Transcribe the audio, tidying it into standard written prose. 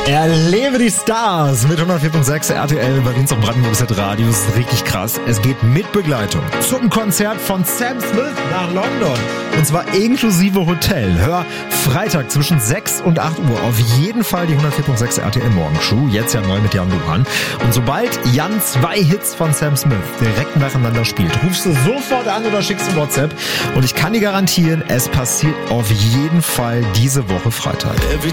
Erlebe die Stars mit 104.6 RTL Berlins und Brandenburgs Radius. Richtig krass. Es geht mit Begleitung zum Konzert von Sam Smith nach London. Und zwar inklusive Hotel. Hör Freitag zwischen 6 und 8 Uhr auf jeden Fall die 104.6 RTL Morgenshow. Jetzt ja neu mit Jan Luhan. Und sobald Jan 2 Hits von Sam Smith direkt nacheinander spielt, rufst du sofort an oder schickst ein WhatsApp. Und ich kann dir garantieren, es passiert auf jeden Fall diese Woche Freitag.